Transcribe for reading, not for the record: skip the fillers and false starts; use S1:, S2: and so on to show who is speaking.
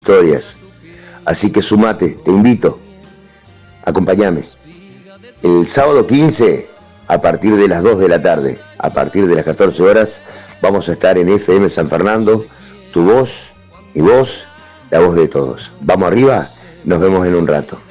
S1: historias. Así que sumate, te invito, acompáñame. El sábado 15, a partir de las 2 de la tarde, a partir de las 14 horas, vamos a estar en FM San Fernando, tu voz, mi voz, la voz de todos. Vamos arriba, nos vemos en un rato.